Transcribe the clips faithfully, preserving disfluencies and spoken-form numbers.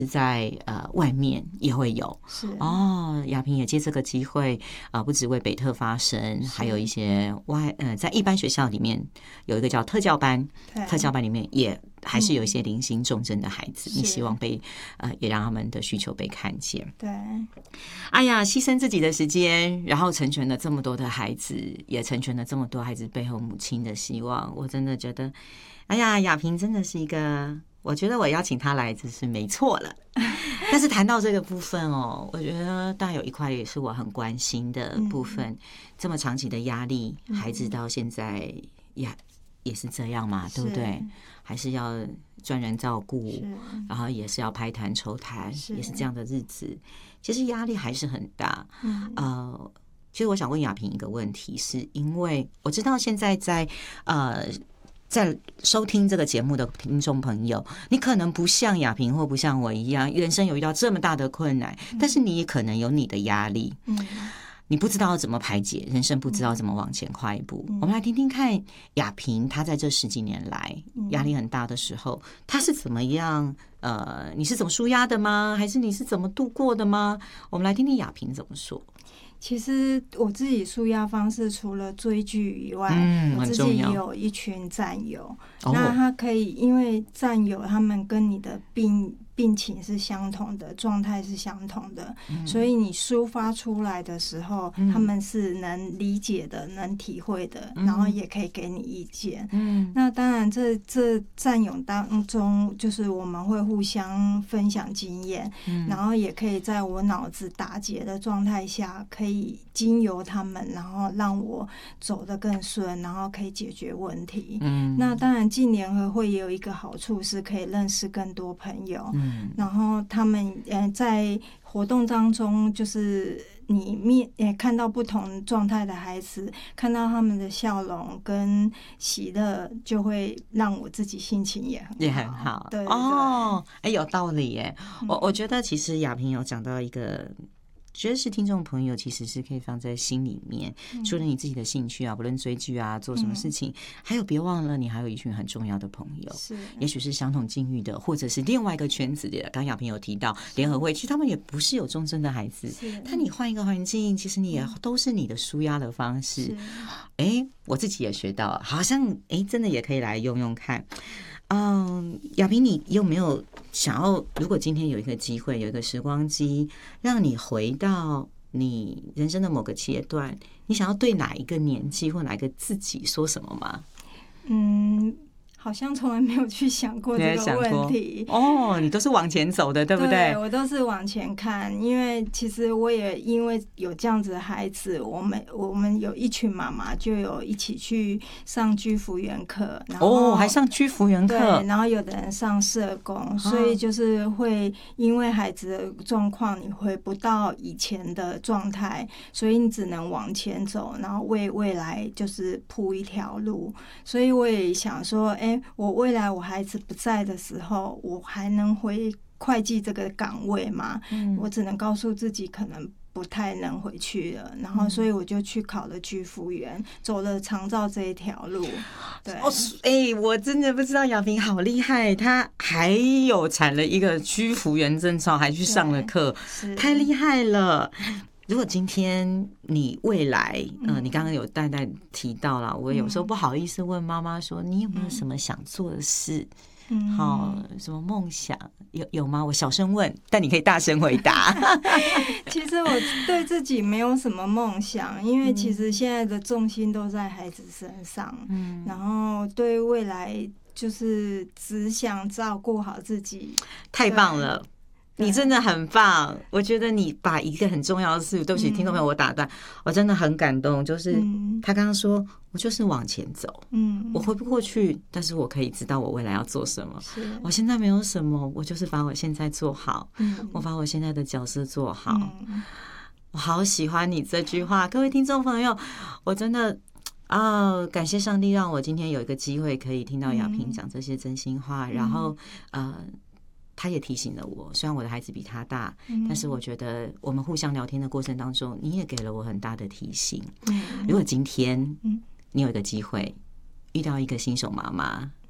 在呃外面也会有。 是哦，亚萍也借这个机会啊、呃，不只为北特发声，还有一些外呃在一般学校里面有一个叫特教班，特教班里面也还是有一些零星重症的孩子，嗯、你希望被呃也让他们的需求被看见。 对， 哎呀，牺牲自己的时间，然后成全了这么多的孩子，也成全了这么多孩子背后母亲的希望。我真的觉得，哎呀，亚萍真的是一个。我觉得我邀请他来只是没错了，但是谈到这个部分哦，我觉得当然有一块也是我很关心的部分。嗯、这么长期的压力，孩子到现在也也是这样嘛，对不对？还是要专人照顾，然后也是要拍痰抽痰，也是这样的日子，其实压力还是很大。嗯、呃，其实我想问亚萍一个问题，是因为我知道现在在呃。在收听这个节目的听众朋友，你可能不像亚萍或不像我一样，人生有遇到这么大的困难，但是你也可能有你的压力，你不知道怎么排解，人生不知道怎么往前跨一步。我们来听听看亚萍，她在这十几年来压力很大的时候，她是怎么样？呃，你是怎么抒压的吗？还是你是怎么度过的吗？我们来听听亚萍怎么说。 其实我自己抒压方式除了追剧以外， 嗯、 我自己也有一群战友。 哦、 那他可以，因为战友他们跟你的病病情是相同的，状态是相同的，嗯、所以你抒发出来的时候，嗯、他们是能理解的、能体会的，嗯、然后也可以给你意见。嗯，那当然这，这这战友当中，就是我们会互相分享经验，嗯、然后也可以在我脑子打结的状态下，可以经由他们，然后让我走得更顺，然后可以解决问题。嗯，那当然进联合会也有一个好处，是可以认识更多朋友。嗯，然后他们呃在活动当中，就是你面也看到不同状态的孩子，看到他们的笑容跟喜乐，就会让我自己心情也很好， 也很好。 对哦，哎，有道理耶。嗯、我我觉得其实亚萍有讲到一个。觉得是听众朋友其实是可以放在心里面，嗯、除了你自己的兴趣啊，不论追剧啊，做什么事情，嗯、还有别忘了你还有一群很重要的朋友， 是， 也许是相同境遇的，或者是另外一个圈子的。刚亚萍有提到联合会，其实他们也不是有重症的孩子，但你换一个环境，其实你也都是你的抒压的方式。哎，我自己也学到，好像哎，真的也可以来用用看。嗯，亚萍，你有没有想要？如果今天有一个机会，有一个时光机，让你回到你人生的某个阶段，你想要对哪一个年纪或哪一个自己说什么吗？ 嗯。好像从来没有去想过这个问题哦，你都是往前走的，对不对？ 对，我都是往前看，因为其实我也因为有这样子的孩子，我们我们有一群妈妈就有一起去上居服员课，然后哦，还上居服员课， 对，然后有的人上社工，啊、所以就是会因为孩子的状况，你回不到以前的状态，所以你只能往前走，然后为未来就是铺一条路。所以我也想说，哎、欸。我未来我孩子不在的时候，我还能回会计这个岗位吗？嗯、我只能告诉自己可能不太能回去了，然后所以我就去考了居服员，走了长照这一条路。对， 哦，哎、欸，我真的不知道亚萍好厉害，她还有产了一个居服员证照，还去上了课，太厉害了。如果今天你未来，呃，你刚刚有淡淡提到了，我有时候不好意思问妈妈说，你有没有什么想做的事？嗯，好，什么梦想有有吗？我小声问，但你可以大声回答。 其实我对自己没有什么梦想，因为其实现在的重心都在孩子身上，嗯，然后对未来就是只想照顾好自己。 太棒了。你真的很棒，我觉得你把一个很重要的事，对不起，听众朋友，我打断，我真的很感动。就是他刚刚说，我就是往前走，嗯，我回不过去，但是我可以知道我未来要做什么。我现在没有什么，我就是把我现在做好，嗯，我把我现在的角色做好。嗯、我好喜欢你这句话，各位听众朋友，我真的啊，感谢上帝让我今天有一个机会可以听到亚萍讲这些真心话，嗯、然后呃。他也提醒了我，虽然我的孩子比他大，嗯、但是我觉得我们互相聊天的过程当中，你也给了我很大的提醒。嗯、如果今天你有一个机会遇到一个新手妈妈，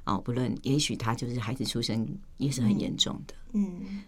哦，不论也许他就是孩子出生也是很严重的。 嗯，